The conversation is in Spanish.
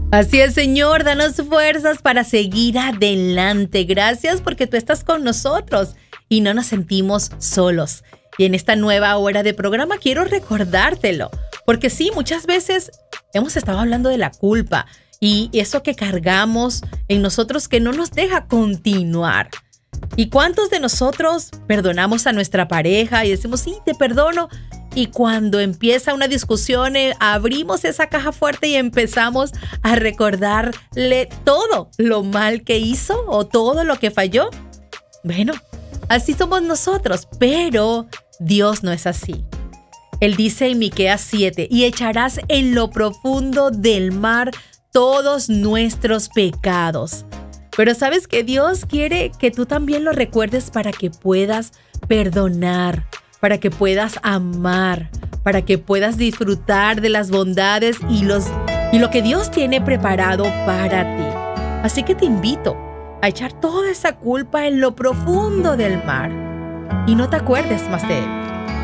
Así es, Señor, danos fuerzas para seguir adelante. Gracias porque tú estás con nosotros y no nos sentimos solos. Y en esta nueva hora de programa quiero recordártelo, porque sí, muchas veces hemos estado hablando de la culpa y eso que cargamos en nosotros que no nos deja continuar. ¿Y cuántos de nosotros perdonamos a nuestra pareja y decimos, sí, te perdono? Y cuando empieza una discusión, abrimos esa caja fuerte y empezamos a recordarle todo lo mal que hizo o todo lo que falló. Bueno, así somos nosotros, pero Dios no es así. Él dice en Miqueas 7, y echarás en lo profundo del mar todos nuestros pecados. Pero ¿sabes que Dios quiere que tú también lo recuerdes para que puedas perdonar, para que puedas amar, para que puedas disfrutar de las bondades y lo que Dios tiene preparado para ti? Así que te invito a echar toda esa culpa en lo profundo del mar y no te acuerdes más de Él.